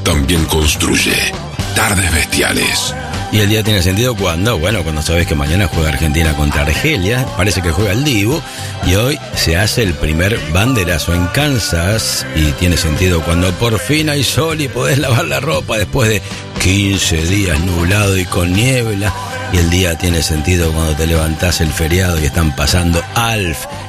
también construye. Tardes Bestiales. Y el día tiene sentido cuando sabes que mañana juega Argentina contra Argelia, parece que juega el Dibu, y hoy se hace el primer banderazo en Kansas, y tiene sentido cuando por fin hay sol y podés lavar la ropa después de 15 días nublado y con niebla, y el día tiene sentido cuando te levantás el feriado y están pasando Alf